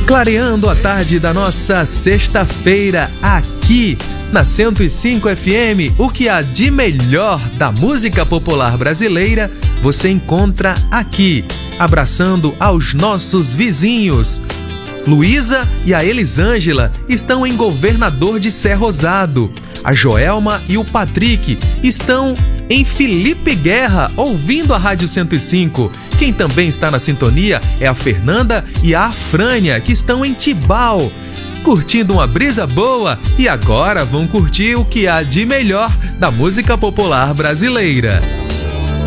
Clareando a tarde da nossa sexta-feira aqui na 105 FM, o que há de melhor da música popular brasileira você encontra aqui, abraçando aos nossos vizinhos. Luísa e a Elisângela estão em Governador de Cé Rosado. A Joelma e o Patrick estão em Felipe Guerra, ouvindo a Rádio 105. Quem também está na sintonia é a Fernanda e a Afrânia, que estão em Tibau, curtindo uma brisa boa e agora vão curtir o que há de melhor da música popular brasileira.